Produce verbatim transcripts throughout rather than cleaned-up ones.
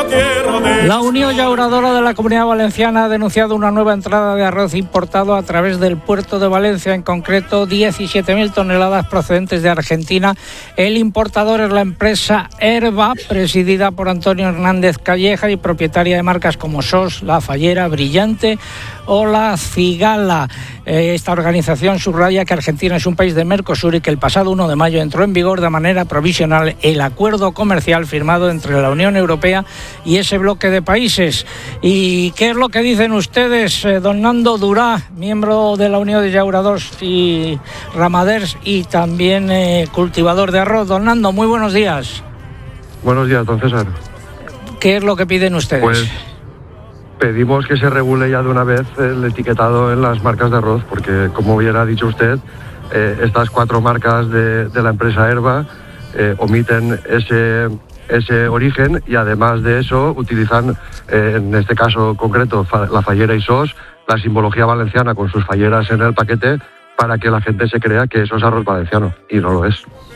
La Unión Llauradora de la Comunidad Valenciana ha denunciado una nueva entrada de arroz importado a través del puerto de Valencia, en concreto diecisiete mil toneladas procedentes de Argentina. El importador es la empresa Herba, presidida por Antonio Hernández Calleja y propietaria de marcas como Sos, La Fallera, Brillante o La Cigala. Esta organización subraya que Argentina es un país de Mercosur y que el pasado uno de mayo entró en vigor de manera provisional el acuerdo comercial firmado entre la Unión Europea y ese bloque de países. ¿Y qué es lo que dicen ustedes, eh, don Nando Durá, miembro de la Unión de Llauradors y Ramaders y también eh, cultivador de arroz? Don Nando, muy buenos días. Buenos días, don César. ¿Qué es lo que piden ustedes? Pues pedimos que se regule ya de una vez el etiquetado en las marcas de arroz, porque como bien ha dicho usted, eh, estas cuatro marcas de, de la empresa Herba eh, omiten ese, ese origen y además de eso utilizan, eh, en este caso concreto, fa, La Fallera y Sos, la simbología valenciana con sus falleras en el paquete para que la gente se crea que eso es arroz valenciano y no lo es.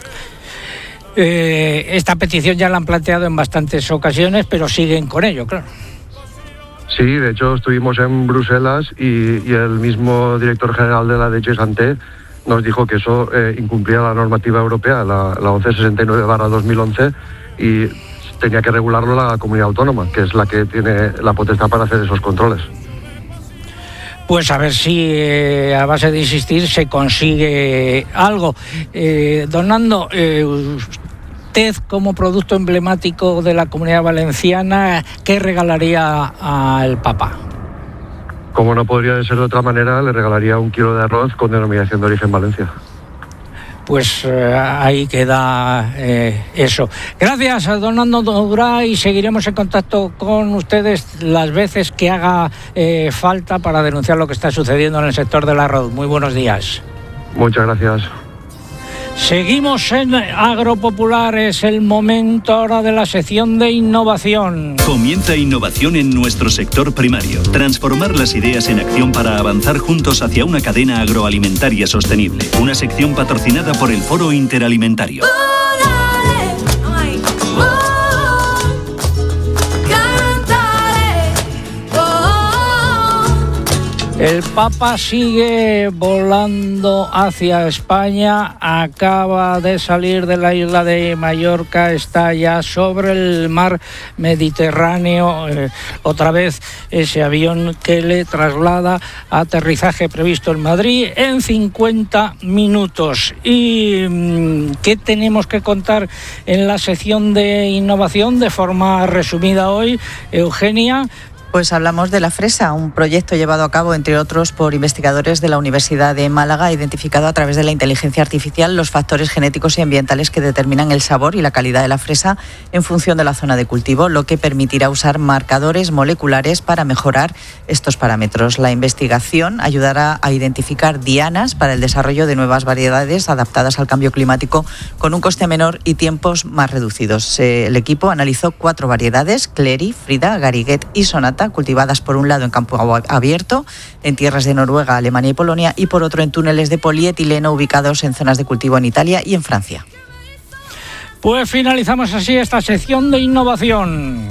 Eh, esta petición ya la han planteado en bastantes ocasiones, pero siguen con ello, claro. Sí, de hecho estuvimos en Bruselas y, y el mismo director general de la D G Santé nos dijo que eso eh, incumplía la normativa europea, la, la once sesenta y nueve barra dos mil once, y tenía que regularlo la comunidad autónoma, que es la que tiene la potestad para hacer esos controles. Pues a ver si eh, a base de insistir se consigue algo. Eh, don Nando, eh, usted como producto emblemático de la Comunidad Valenciana, ¿qué regalaría al Papa? Como no podría ser de otra manera, le regalaría un kilo de arroz con denominación de origen Valencia. Pues eh, ahí queda eh, eso. Gracias a don Nando Durá y seguiremos en contacto con ustedes las veces que haga eh, falta para denunciar lo que está sucediendo en el sector del arroz. Muy buenos días. Muchas gracias. Seguimos en Agropopular, es el momento ahora de la sección de innovación. Comienza innovación en nuestro sector primario. Transformar las ideas en acción para avanzar juntos hacia una cadena agroalimentaria sostenible. Una sección patrocinada por el Foro Interalimentario. El Papa sigue volando hacia España, acaba de salir de la isla de Mallorca, está ya sobre el mar Mediterráneo, eh, otra vez ese avión que le traslada a aterrizaje previsto en Madrid en cincuenta minutos. ¿Y qué tenemos que contar en la sección de innovación de forma resumida hoy, Eugenia? Pues hablamos de la fresa, un proyecto llevado a cabo, entre otros, por investigadores de la Universidad de Málaga, identificado a través de la inteligencia artificial los factores genéticos y ambientales que determinan el sabor y la calidad de la fresa en función de la zona de cultivo, lo que permitirá usar marcadores moleculares para mejorar estos parámetros. La investigación ayudará a identificar dianas para el desarrollo de nuevas variedades adaptadas al cambio climático con un coste menor y tiempos más reducidos. El equipo analizó cuatro variedades, Clery, Frida, Gariguet y Sonata, cultivadas por un lado en campo abierto, en tierras de Noruega, Alemania y Polonia, y por otro en túneles de polietileno ubicados en zonas de cultivo en Italia y en Francia. Pues finalizamos así esta sección de innovación.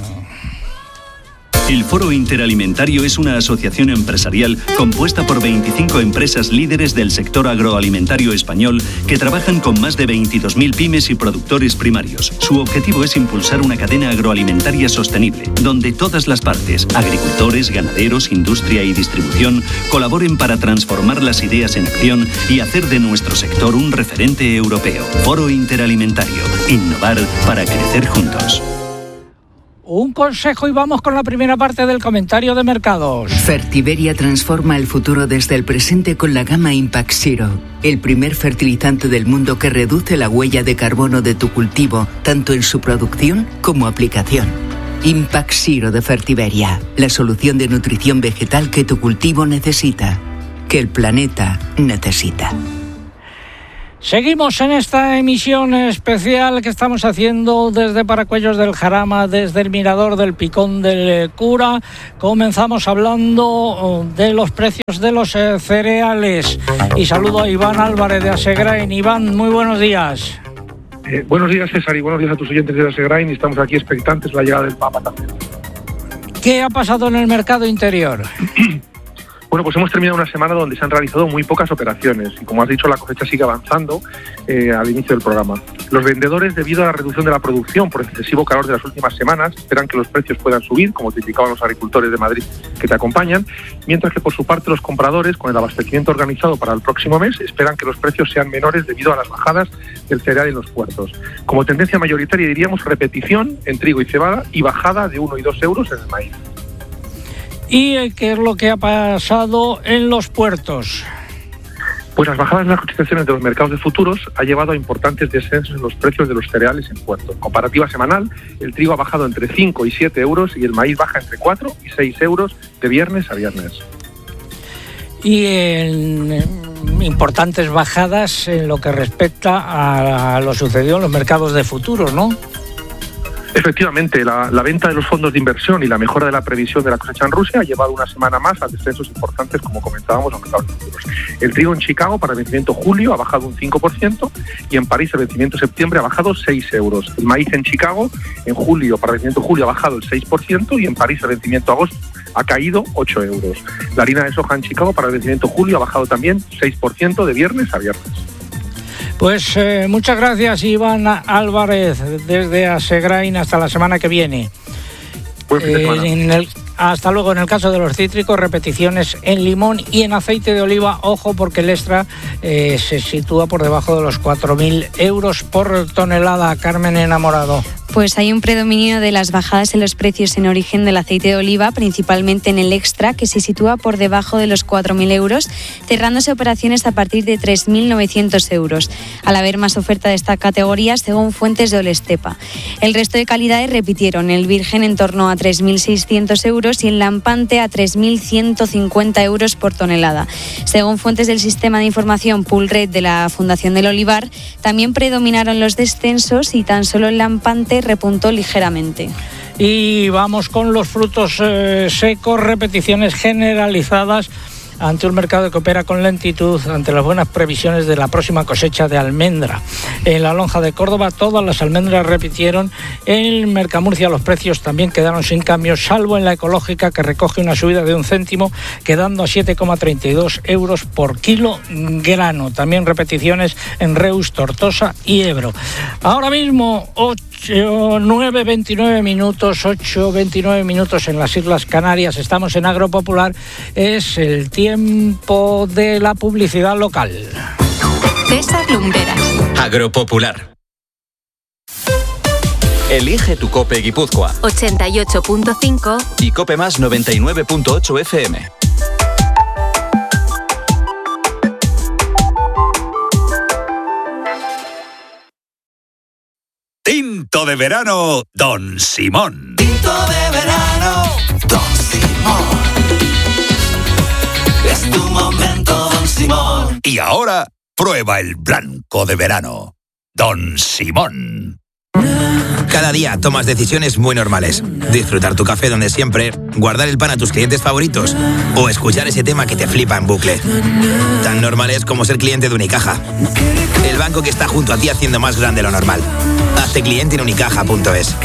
El Foro Interalimentario es una asociación empresarial compuesta por veinticinco empresas líderes del sector agroalimentario español que trabajan con más de veintidós mil pymes y productores primarios. Su objetivo es impulsar una cadena agroalimentaria sostenible, donde todas las partes, agricultores, ganaderos, industria y distribución, colaboren para transformar las ideas en acción y hacer de nuestro sector un referente europeo. Foro Interalimentario. Innovar para crecer juntos. Un consejo y vamos con la primera parte del comentario de mercados. Fertiberia transforma el futuro desde el presente con la gama Impact Zero, el primer fertilizante del mundo que reduce la huella de carbono de tu cultivo, tanto en su producción como aplicación. Impact Zero de Fertiberia, la solución de nutrición vegetal que tu cultivo necesita, que el planeta necesita. Seguimos en esta emisión especial que estamos haciendo desde Paracuellos del Jarama, desde el Mirador del Picón del Cura. Comenzamos hablando de los precios de los cereales. Y saludo a Iván Álvarez de Asegrain. Iván, muy buenos días. Eh, buenos días, César, y buenos días a tus oyentes de Asegrain. Estamos aquí expectantes de la llegada del Papa también. ¿Qué ha pasado en el mercado interior? Bueno, pues hemos terminado una semana donde se han realizado muy pocas operaciones y, como has dicho, la cosecha sigue avanzando eh, al inicio del programa. Los vendedores, debido a la reducción de la producción por excesivo calor de las últimas semanas, esperan que los precios puedan subir, como te indicaban los agricultores de Madrid que te acompañan, mientras que por su parte los compradores, con el abastecimiento organizado para el próximo mes, esperan que los precios sean menores debido a las bajadas del cereal en los puertos. Como tendencia mayoritaria diríamos repetición en trigo y cebada y bajada de uno y dos euros en el maíz. ¿Y qué es lo que ha pasado en los puertos? Pues las bajadas en las cotizaciones de los mercados de futuros ha llevado a importantes descensos en los precios de los cereales en puerto. En comparativa semanal, el trigo ha bajado entre cinco y siete euros y el maíz baja entre cuatro y seis euros de viernes a viernes. Y en importantes bajadas en lo que respecta a lo sucedido en los mercados de futuros, ¿no? Efectivamente, la, la venta de los fondos de inversión y la mejora de la previsión de la cosecha en Rusia ha llevado una semana más a descensos importantes, como comentábamos, en los mercados de futuros. El trigo en Chicago para el vencimiento julio ha bajado un cinco por ciento y en París el vencimiento septiembre ha bajado seis euros. El maíz en Chicago en julio para el vencimiento julio ha bajado el seis por ciento y en París el vencimiento agosto ha caído ocho euros. La harina de soja en Chicago para el vencimiento julio ha bajado también seis por ciento de viernes a viernes. Pues eh, muchas gracias, Iván Álvarez, desde Asegrain. Hasta la semana que viene. Buen fin de semana. Eh, en el, hasta luego. En el caso de los cítricos, repeticiones en limón y en aceite de oliva. Ojo, porque el extra eh, se sitúa por debajo de los cuatro mil euros por tonelada. Carmen Enamorado. Pues hay un predominio de las bajadas en los precios en origen del aceite de oliva, principalmente en el extra, que se sitúa por debajo de los cuatro mil euros, cerrándose operaciones a partir de tres mil novecientos euros, al haber más oferta de esta categoría, según fuentes de Olestepa. El resto de calidades repitieron: el virgen en torno a tres mil seiscientos euros y el lampante a tres mil ciento cincuenta euros por tonelada. Según fuentes del sistema de información Poolred de la Fundación del Olivar, también predominaron los descensos y tan solo el lampante repuntó ligeramente. Y vamos con los frutos eh, secos, repeticiones generalizadas ante un mercado que opera con lentitud ante las buenas previsiones de la próxima cosecha de almendra. En la lonja de Córdoba todas las almendras repitieron. En Mercamurcia los precios también quedaron sin cambios, salvo en la ecológica, que recoge una subida de un céntimo, quedando a siete coma treinta y dos euros por kilo grano. También repeticiones en Reus, Tortosa y Ebro. Ahora mismo ocho, nueve veintinueve minutos, ocho veintinueve minutos en las Islas Canarias. Estamos en Agropopular. Es el tiempo de la publicidad local. César Lumbreras. Agropopular. Elige tu Cope Guipúzcoa. ochenta y ocho punto cinco y Cope Más noventa y nueve punto ocho F M. Tinto de verano, Don Simón. Tinto de verano, Don Simón. Es tu momento, Don Simón. Y ahora, prueba el blanco de verano, Don Simón. Cada día tomas decisiones muy normales. Disfrutar tu café donde siempre, guardar el pan a tus clientes favoritos o escuchar ese tema que te flipa en bucle. Tan normales como ser cliente de Unicaja. El banco que está junto a ti haciendo más grande lo normal. Hazte cliente en unicaja punto es.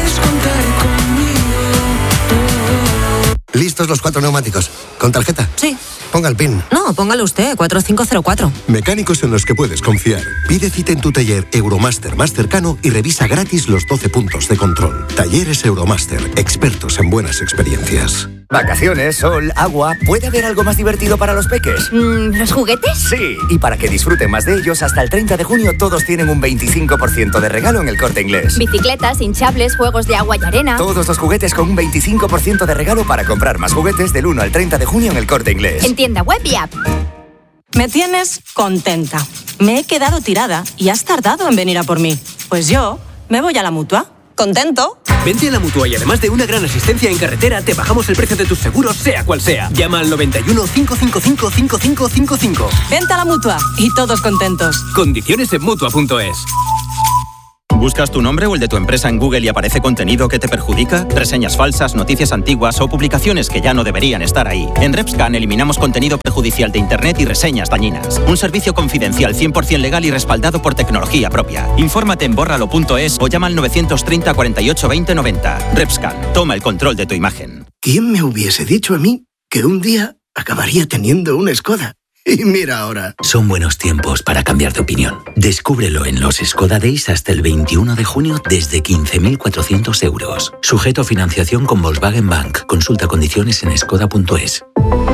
¿Listos los cuatro neumáticos? ¿Con tarjeta? Sí. Ponga el PIN. No, póngalo usted, cuatro cinco cero cuatro. Mecánicos en los que puedes confiar. Pide cita en tu taller Euromaster más cercano y revisa gratis los doce puntos de control. Talleres Euromaster, expertos en buenas experiencias. Vacaciones, sol, agua. ¿Puede haber algo más divertido para los peques? Mm, ¿Los juguetes? Sí, y para que disfruten más de ellos, hasta el treinta de junio todos tienen un veinticinco por ciento de regalo en El Corte Inglés. Bicicletas, hinchables, juegos de agua y arena. Todos los juguetes con un veinticinco por ciento de regalo para comprar más juguetes del uno al treinta de junio en El Corte Inglés. En tienda web y app. Me tienes contenta. Me he quedado tirada y has tardado en venir a por mí. Pues yo me voy a la Mutua. ¿Contento? Vente a la Mutua y además de una gran asistencia en carretera, te bajamos el precio de tus seguros, sea cual sea. Llama al noventa y uno, cinco cinco cinco, cinco cinco cinco cinco. Vente a la Mutua y todos contentos. Condiciones en Mutua punto es. ¿Buscas tu nombre o el de tu empresa en Google y aparece contenido que te perjudica? ¿Reseñas falsas, noticias antiguas o publicaciones que ya no deberían estar ahí? En RepScan eliminamos contenido perjudicial de Internet y reseñas dañinas. Un servicio confidencial cien por ciento legal y respaldado por tecnología propia. Infórmate en bórralo punto es o llama al novecientos treinta, cuarenta y ocho, veinte, noventa. RepScan, toma el control de tu imagen. ¿Quién me hubiese dicho a mí que un día acabaría teniendo una Skoda? Y mira ahora. Son buenos tiempos para cambiar de opinión. Descúbrelo en los Skoda Days hasta el veintiuno de junio desde quince mil cuatrocientos euros. Sujeto a financiación con Volkswagen Bank. Consulta condiciones en skoda punto es.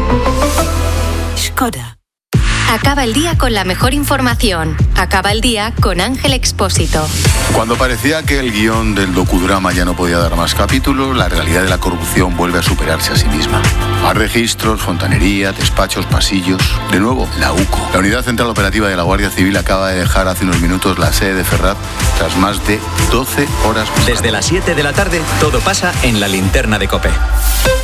Skoda. Acaba el día con la mejor información. Acaba el día con Ángel Expósito. Cuando parecía que el guión del docudrama ya no podía dar más capítulos, la realidad de la corrupción vuelve a superarse a sí misma. Más registros, fontanería, despachos, pasillos. De nuevo, la UCO. La Unidad Central Operativa de la Guardia Civil acaba de dejar hace unos minutos la sede de Ferrat tras más de doce horas. Desde las siete de la tarde, todo pasa en la linterna de COPE.